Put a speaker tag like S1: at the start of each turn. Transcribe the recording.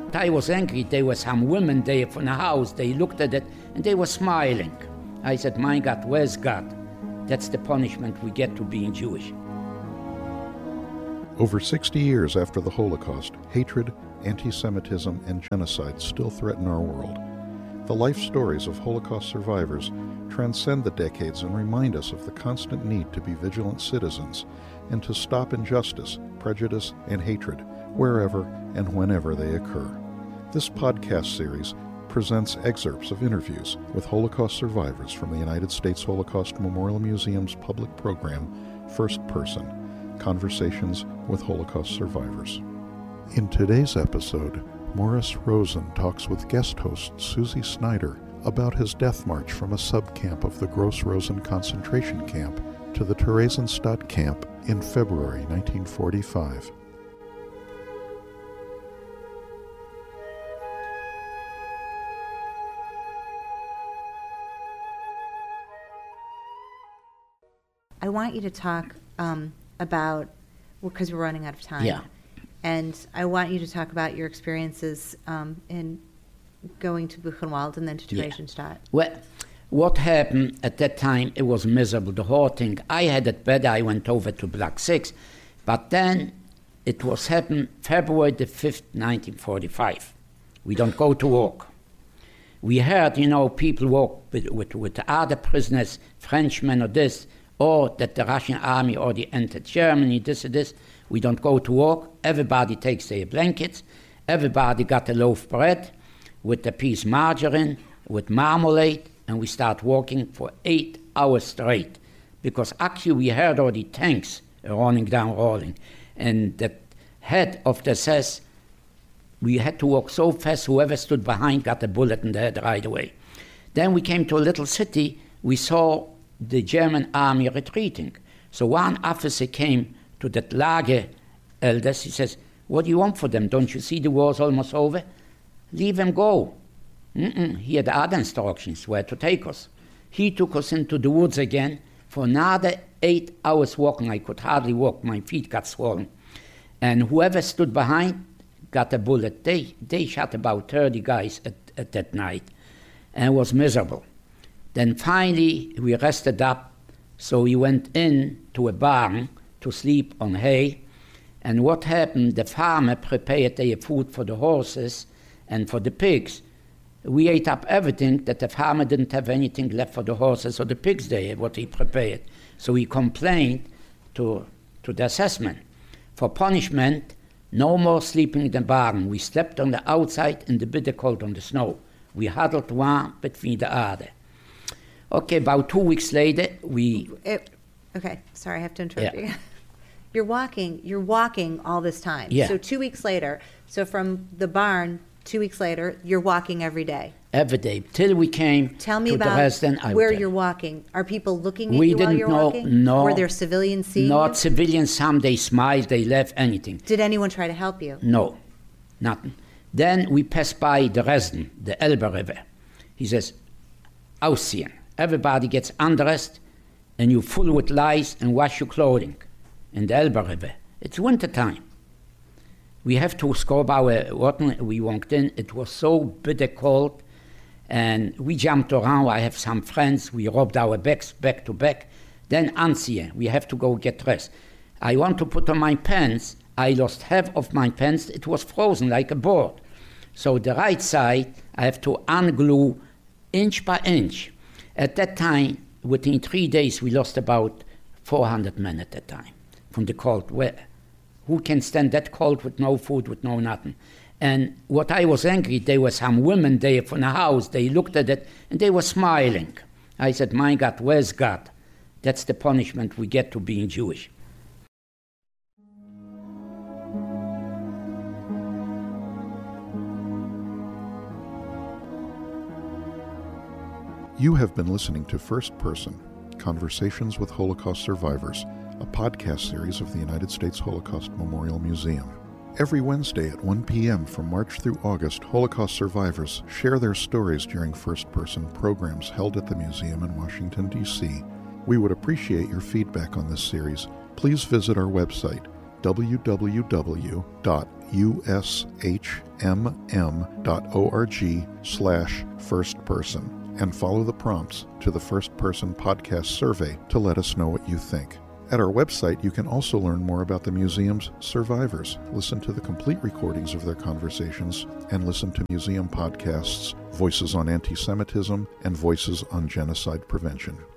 S1: I was angry. There were some women there from the house. They looked at it and they were smiling. I said, my God, where's God? That's the punishment we get to being Jewish.
S2: Over 60 years after the Holocaust, hatred, anti-Semitism, and genocide still threaten our world. The life stories of Holocaust survivors transcend the decades and remind us of the constant need to be vigilant citizens and to stop injustice, prejudice, and hatred wherever and whenever they occur. This podcast series presents excerpts of interviews with Holocaust survivors from the United States Holocaust Memorial Museum's public program, First Person, Conversations with Holocaust Survivors. In today's episode, Morris Rosen talks with guest host Susie Snyder about his death march from a subcamp of the Gross Rosen concentration camp to the Theresienstadt camp in February 1945.
S3: I want you to talk about, because we're running out of time.
S1: Yeah.
S3: And I want you to talk about your experiences in going to Buchenwald and then to Theresienstadt.
S1: Well, what happened at that time, it was miserable, the whole thing. I had it better, I went over to Block 6. But then it was happened February the 5th, 1945. We don't go to work. We heard, people walk with other prisoners, Frenchmen or this, or that the Russian army already entered Germany, this or this. We don't go to work. Everybody takes their blankets. Everybody got a loaf of bread with a piece of margarine, with marmalade, and we start walking for 8 hours straight. Because actually we heard all the tanks rolling down. And the head of the SS, we had to walk so fast, whoever stood behind got a bullet in the head right away. Then we came to a little city. We saw the German army retreating. So one officer came to that Lager elders. He says, what do you want for them? Don't you see the war's almost over? Leave them go. He had other instructions where to take us. He took us into the woods again for another 8 hours walking. I could hardly walk. My feet got swollen. And whoever stood behind got a bullet. They shot about 30 guys at that night. And it was miserable. Then finally we rested up. So we went in to a barn to sleep on hay. And what happened, the farmer prepared their food for the horses and for the pigs. We ate up everything that the farmer didn't have anything left for the horses or the pigs there, what he prepared. So we complained to the assessment. For punishment, no more sleeping in the barn. We slept on the outside in the bitter cold on the snow. We huddled one between the other. Okay, about 2 weeks later,
S3: Okay, sorry, I have to interrupt you. You're walking all this time.
S1: Yeah.
S3: So 2 weeks later, so from the barn, 2 weeks later, you're walking every day.
S1: Every day, till we came
S3: Tell me
S1: to
S3: about
S1: Dresden.
S3: where you're walking. Are people looking at
S1: We
S3: you while
S1: didn't
S3: you're
S1: know,
S3: walking?
S1: no.
S3: Were there civilians seeing
S1: Not
S3: you?
S1: civilians, some they smiled, they laughed, anything.
S3: Did anyone try to help you?
S1: No, nothing. Then we passed by Dresden, the Elbe River. He says, ausziehen. Everybody gets undressed and you full with lice and wash your clothing in the Elbe River. It's winter time. We have to scrub our rotten. We walked in. It was so bitter cold. And we jumped around. I have some friends. We rubbed our backs back to back. Then anziehen. We have to go get dressed. I want to put on my pants. I lost half of my pants. It was frozen like a board. So the right side, I have to unglue inch by inch. At that time, within 3 days, we lost about 400 men at that time from the cold. Who can stand that cold with no food, with no nothing? And what I was angry, there were some women there from the house. They looked at it and they were smiling. I said, my God, where's God? That's the punishment we get to being Jewish.
S2: You have been listening to First Person, Conversations with Holocaust Survivors, a podcast series of the United States Holocaust Memorial Museum. Every Wednesday at 1 p.m. from March through August, Holocaust survivors share their stories during first-person programs held at the museum in Washington, D.C. We would appreciate your feedback on this series. Please visit our website, www.ushmm.org/firstperson and follow the prompts to the First Person Podcast survey to let us know what you think. At our website, you can also learn more about the museum's survivors, listen to the complete recordings of their conversations, and listen to museum podcasts, Voices on Anti-Semitism and Voices on Genocide Prevention.